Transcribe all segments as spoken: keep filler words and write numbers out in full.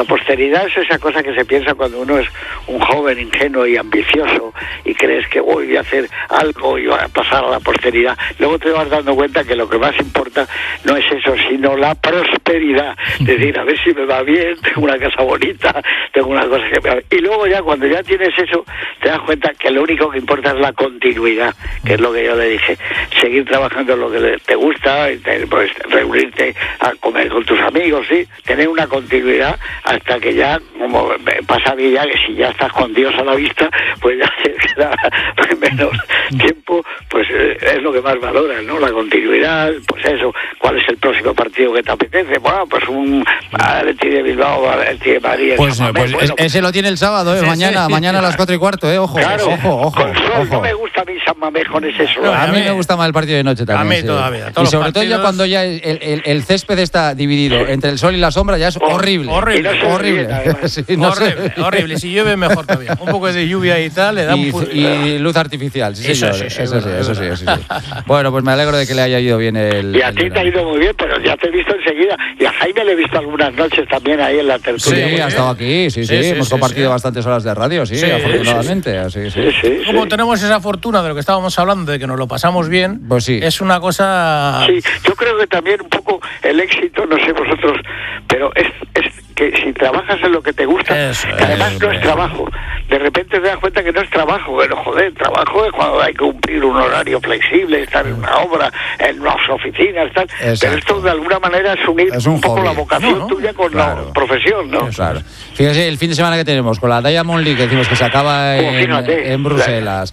posteridad es esa cosa que se piensa cuando uno es un joven ingenuo y ambicioso y crees que voy a hacer algo y voy a pasar a la posteridad. Luego te vas dando cuenta que lo que más importa no es eso, sino la prosperidad. Es decir, a ver si me va bien, tengo una casa bonita, tengo una cosa que me va bien. Y luego ya cuando ya tienes eso, te das cuenta que lo único que importa es la continuidad, que es lo que yo le dije. Seguir trabajando en lo que te gusta, pues reunirte a comer con tus amigos, sí, tener una continuidad hasta que ya, como pasa a mí ya, que si ya estás con Dios a la vista, pues ya te queda menos tiempo, pues es lo que más valoras, ¿no? La continuidad, pues eso, ¿cuál es el próximo partido que te apetece? Bueno, pues un Atleti de Bilbao, Atleti de Madrid. Pues, Mamés, pues bueno, ese lo tiene el sábado, ¿eh? Sí, mañana, sí. mañana a las cuatro y cuarto, ¿eh? Ojo, claro, ojo, ojo, con sol, ojo. no me gusta a mí San Mamés con ese sol. No, A mí A mí- me gusta más el partido de noche también. a mí sí. todavía, todos Y los sobre todo ya partidos- cuando ya el, el, el césped está dividido entre el sol y la sombra, ya es Hor- horrible. horrible. Y no se horrible. ríen, además. Sí, no sé. horrible, horrible. Si llueve, mejor todavía. Un poco de lluvia y tal, le da Y, un... pu- y luz artificial, sí, Eso señor. sí, sí, eso sí, verdad, eso sí, verdad. eso sí. Bueno, pues me alegro de que le haya ido bien el. Y a el ti te ha verano. ido muy bien, pero ya te he visto enseguida. Y a Jaime le he visto algunas noches también ahí en la Sí, tertulia. muy ha bien. estado aquí, sí, sí, Sí, sí, hemos sí, compartido sí. bastantes horas de radio, sí, Sí, afortunadamente, así, sí. Sí, sí, Como sí. tenemos esa fortuna de lo que estábamos hablando, de que nos lo pasamos bien, Pues sí. es una cosa... Sí, yo creo que también un poco el éxito, no sé vosotros, pero es, es que si trabajas en lo que te gusta, Eso que además es, no es hombre. trabajo, de repente te das cuenta que no es trabajo, pero joder, trabajo es cuando hay que cumplir un horario flexible, estar en una obra, en unas oficinas, tal, Exacto. pero esto de alguna manera es unir Es un un poco hobby. la vocación No, no, tuya con claro. la profesión, ¿no? Claro. Fíjese, el fin de semana que tenemos con la Diamond League, que decimos que se acaba Oh, en, fíjate. en Bruselas.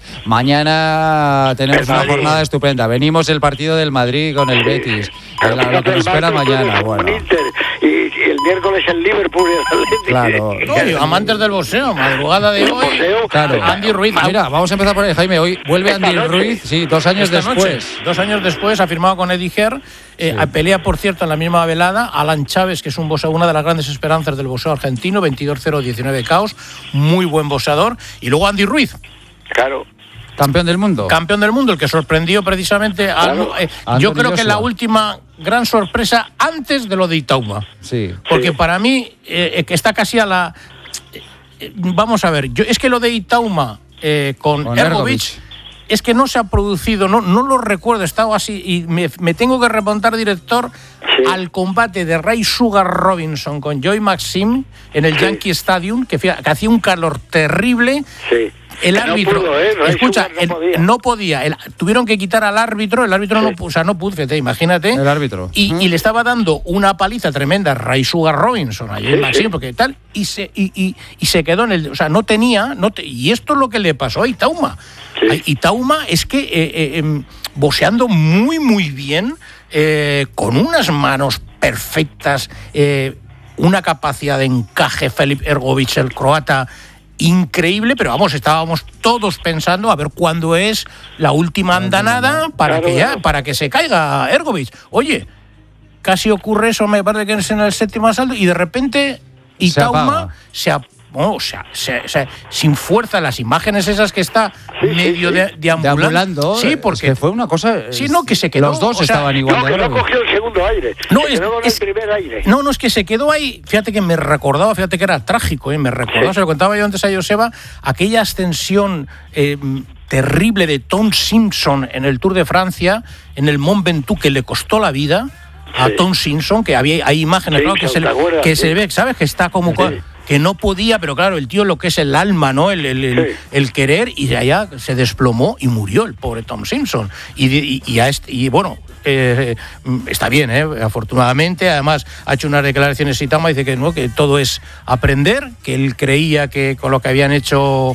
Mañana tenemos El una Madrid. jornada estupenda. Venimos el partido del Madrid con el Betis. Pero La- lo que fíjate, nos el espera martes mañana. jueves Bueno, con Inter, y, y el miércoles el Liverpool y el Atlético. Claro. No, y amantes del boxeo, madrugada de El hoy, boxeo, claro. Andy Ruiz. Mira, vamos a empezar por ahí, Jaime. Hoy vuelve Esta Andy noche. Ruiz, sí, dos años Esta después. noche, dos años después, ha firmado con Eddie Hearn. Eh, Sí. Pelea, por cierto, en la misma velada. Alan Chávez, que es un boxeo, una de las grandes esperanzas del boxeo argentino, veintidós cero diecinueve caos, muy buen boxeador. Y luego Andy Ruiz, Claro. Campeón del mundo. campeón del mundo, el que sorprendió precisamente a... Claro. eh, Anthony yo creo que Joshua. la última gran sorpresa antes de lo de Itauma. Sí. Porque Sí. para mí eh, que está casi a la... eh, vamos a ver, yo es que lo de Itauma eh, con, Con Ergovic, Ergovic. es que no se ha producido, no, no lo recuerdo, he estado así y me, me tengo que remontar, director, Sí. al combate de Ray Sugar Robinson con Joy Maxim en el Sí. Yankee Stadium, que, fía- que hacía un calor terrible. Sí. El Que no árbitro, pudo, ¿eh? Ray escucha, Sugar no el- podía. no podía. El- tuvieron que quitar al árbitro, el árbitro Sí. no, pu- o sea, no pudo, fíjate, imagínate. El árbitro. Y, y le estaba dando una paliza tremenda a Ray Sugar Robinson, a Joy Sí, Maxim, sí. porque tal, y se, y, y, y se quedó en el, o sea, no tenía, no te- y esto es lo que le pasó a Itauma. Sí. A Itauma es que eh, eh, em, boxeando muy, muy bien, eh, con unas manos perfectas, eh, una capacidad de encaje, Filip Ergovic, el croata, increíble, pero vamos, estábamos todos pensando a ver cuándo es la última andanada para Claro, que ya, claro. para que se caiga Ergovic. Oye, casi ocurre eso, me parece que es en el séptimo asalto, y de repente Itauma apaga. se, ap- oh, o sea, se- se- sin fuerza, las imágenes esas que está Sí, sí, medio sí. de, deambulando. Deambulando. Sí, es porque que fue una cosa. Sí, no, que se quedó, Los dos o sea, estaban igual No, de que no graves. cogió el segundo aire. No, se es- quedó con es- el primer aire. No, no, es que se quedó ahí. Fíjate que me recordaba, fíjate que era trágico, ¿eh? Me recordaba, Sí. se lo contaba yo antes a Joseba, aquella ascensión eh, terrible de Tom Simpson en el Tour de Francia, en el Mont Ventoux, que le costó la vida a Sí. Tom Simpson, que había hay imágenes, claro, que, se, Simpson, le- ¿te acuerdas? que se Sí. ve, ¿sabes? Que está como... Sí. Que no podía, pero claro, el tío lo que es el alma, ¿no? El, el, el- Sí. el querer, y de allá se desplomó y murió el pobre Tom Simpson. Y, de- y, y a este- y bueno, eh, está bien, ¿eh? Afortunadamente. Además, ha hecho unas declaraciones Itauma, dice que, ¿no? que todo es aprender, que él creía que con lo que habían hecho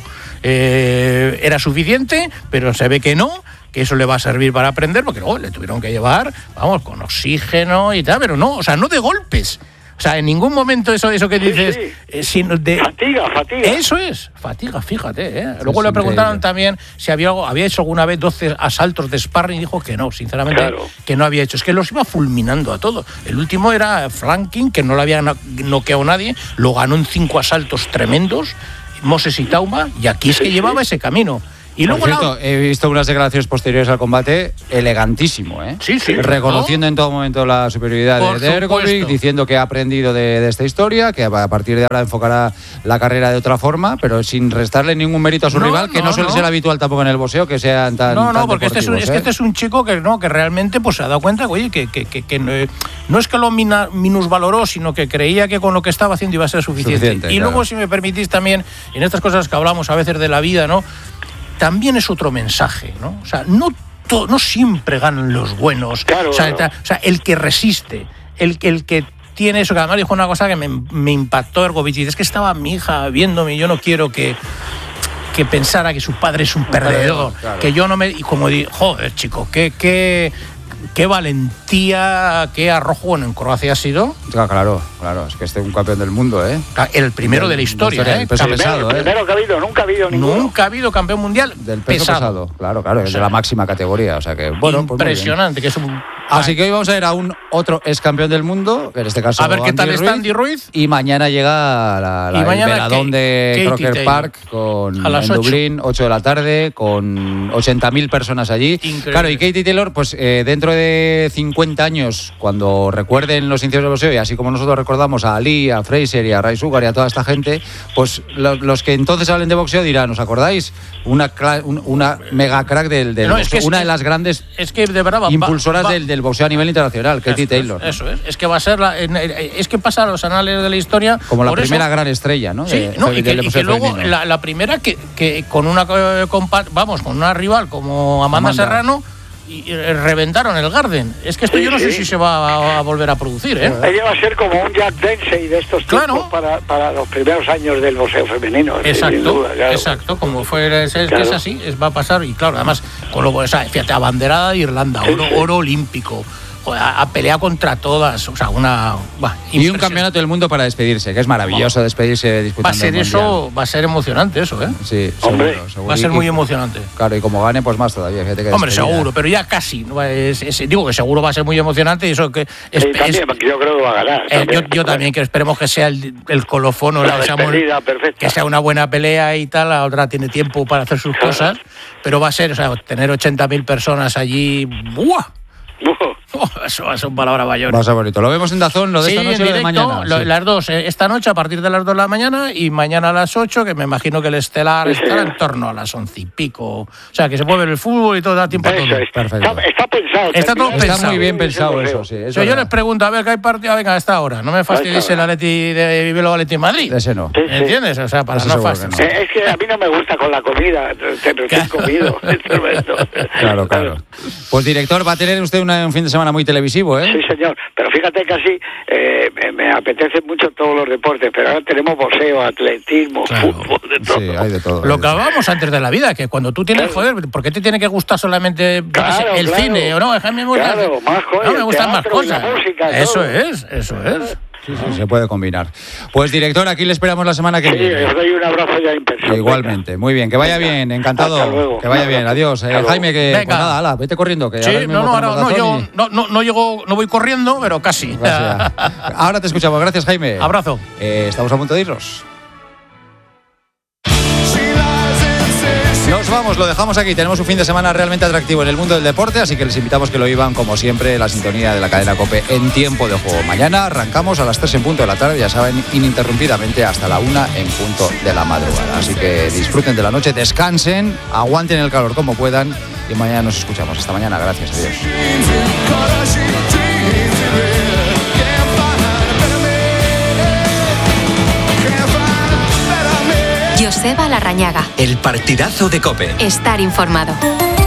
eh, era suficiente, pero se ve que no, que eso le va a servir para aprender, porque luego le tuvieron que llevar, vamos, con oxígeno y tal, pero no, o sea, no de golpes. O sea, en ningún momento eso, eso que Sí, dices, sí. eh, sino de... Fatiga, fatiga. Eso es, fatiga, fíjate. ¿eh? Luego es le preguntaron increíble. también si había, algo- había hecho alguna vez doce asaltos de sparring y dijo que no, sinceramente, Claro. que no había hecho. Es que los iba fulminando a todos. El último era Franklin, que no le había no- noqueado nadie, lo ganó en cinco asaltos tremendos, Moses Itauma, y aquí es Sí, que sí. llevaba ese camino. Y Por luego cierto, la... he visto unas declaraciones posteriores al combate elegantísimo, ¿eh? Sí, sí. Reconociendo ¿no? en todo momento la superioridad Por de Dergovic, diciendo que ha aprendido de, de esta historia, que a partir de ahora enfocará la carrera de otra forma, pero sin restarle ningún mérito a su no, rival, que no, no suele no. ser habitual tampoco en el boxeo, que sean tan No, no, tan porque este es, un, ¿eh? es que este es un chico que no que realmente pues se ha dado cuenta, oye, que, que, que, que no, no es que lo mina, minusvaloró, sino que creía que con lo que estaba haciendo iba a ser suficiente. suficiente y claro. Luego, si me permitís también, en estas cosas que hablamos a veces de la vida, ¿no? También es otro mensaje, ¿no? O sea, no, to, no siempre ganan los buenos. Claro, o, sea, claro. o sea, el que resiste, el, el que tiene eso, que además dijo una cosa que me, me impactó Dergovic, es que estaba mi hija viéndome y yo no quiero que... que pensara que su padre es un perdedor, claro. Que yo no me... Y como digo, joder, chico, qué, qué, qué valentía, qué arrojo. Bueno, en Croacia ha sido... Claro, claro, claro, es que este es un campeón del mundo, ¿eh? El primero el, de la historia, historia ¿eh? El peso primero, pesado, el ¿eh? primero que ha habido, nunca ha habido ninguno. Nunca ha habido campeón mundial del peso pesado. pesado. Claro, claro, es o sea, de la máxima categoría, o sea que, bueno, impresionante, pues que es un... Así que hoy vamos a ver a un otro ex campeón del mundo, que en este caso a ver qué tal está Andy Ruiz. Y mañana llega la, la, el veladón de Croker Taylor. Park con, a las en Dublín, ocho de la tarde, con ochenta mil personas allí. Increíble. Claro, y Katie Taylor, pues eh, dentro de cincuenta años, cuando recuerden los inicios del boxeo, y así como nosotros recordamos a Ali, a Fraser y a Ray Sugar y a toda esta gente, pues lo, los que entonces hablen de boxeo dirán, ¿os acordáis? Una, un, una mega crack del, del no, boxeo, es que es, una de las grandes es que de verdad, va, impulsoras va, va. Del, del boxeo a nivel internacional, Katie eso, Taylor. Eso es, es que va a ser la, es que pasa a los anales de la historia como la por primera eso, gran estrella, ¿no? Sí, de, no, de, y que, de y que luego la, la primera que, que con una compa, vamos, con una rival como Amanda, Amanda. Serrano y reventaron el Garden. Es que esto sí, yo no sí. sé si se va a, a volver a producir, ¿eh? Ella va a ser como un Jack Dempsey de estos claro. tiempos para, para los primeros años del boxeo femenino. Exacto, sin duda, claro. exacto, como fue, es, claro. es así, es, va a pasar y claro, además, con lo, o sea, fíjate, abanderada de Irlanda, oro, sí, sí. oro olímpico. A, a pelear contra todas, o sea, una... Bah, y un campeonato del mundo para despedirse, que es maravilloso despedirse disputando. Va a ser eso, va a ser emocionante eso, ¿eh? Sí, hombre, seguro, seguro. Va a ser muy emocionante. Claro, y como gane, pues más todavía. Fíjate que hombre, despedida. seguro, pero ya casi. Es, es, digo que seguro va a ser muy emocionante y eso que... Es, sí, también, es, yo creo que va a ganar. Eh, yo, yo también, que esperemos que sea el, el colofón o la, la sea, que sea una buena pelea y tal, la otra tiene tiempo para hacer sus claro. cosas, pero va a ser, o sea, tener ochenta mil personas allí... ¡Buah! Oh, eso son palabras mayores. Va a ser bonito. Lo vemos en Dazón, lo de sí, esta noche en y lo de directo, mañana. Lo, sí. Las dos, eh, esta noche a partir de las dos de la mañana y mañana a las ocho, que me imagino que el estelar sí, estará sí. en torno a las once y pico. O sea, que se puede ver el fútbol y todo, da tiempo eso a todo. Es. Perfecto. Está, está pensado. Está todo está pensado. muy bien pensado eso, sí. O sea, yo les pregunto, a ver, ¿qué hay partido? Venga, a esta hora. No me fastidies el Atleti de Bilbao Atleti en Madrid. Ese no. Sí, sí. ¿Entiendes? O sea, para eso no fastidiar. No. Es que a mí no me gusta con la comida, recién comido. Claro, claro. Pues, director, va a tener usted una, un fin de semana muy televisivo, ¿eh? Sí, señor. Pero fíjate que así eh, me, me apetecen mucho todos los deportes, pero ahora tenemos boxeo, atletismo, claro. fútbol, de todo. Sí, hay de todo. Lo que hablábamos antes de la vida, que cuando tú tienes, claro. joder, ¿por qué te tiene que gustar solamente claro, el claro. cine? O no, a mí me gusta, claro, más cosas, no, me gustan más cosas. Música, eso todo. es, eso es. Sí, sí, se puede combinar. Pues, director, aquí le esperamos la semana que sí, viene. os doy un abrazo ya imperfecto. Igualmente, muy bien, que vaya venga. bien, encantado. Hasta luego. Que vaya bien, adiós. Eh, Jaime, que venga. pues nada, ala, vete corriendo. Que sí, ahora no, no, ahora no, yo y... no, no, no llego, no voy corriendo, pero casi. Gracias. Ahora te escuchamos, gracias, Jaime. Abrazo. Eh, estamos a punto de irnos. Nos vamos, lo dejamos aquí. Tenemos un fin de semana realmente atractivo en el mundo del deporte, así que les invitamos que lo vivan, como siempre, la sintonía de la cadena COPE en tiempo de juego. Mañana arrancamos a las tres en punto de la tarde, ya saben, ininterrumpidamente hasta la una en punto de la madrugada. Así que disfruten de la noche, descansen, aguanten el calor como puedan y mañana nos escuchamos. Hasta mañana, gracias, adiós. Joseba Larrañaga. El partidazo de COPE. Estar informado.